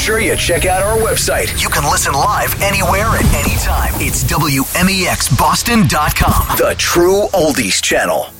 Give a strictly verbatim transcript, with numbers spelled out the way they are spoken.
sure you check out our website. You can listen live anywhere at any time. It's W M E X Boston dot com, the true oldies channel.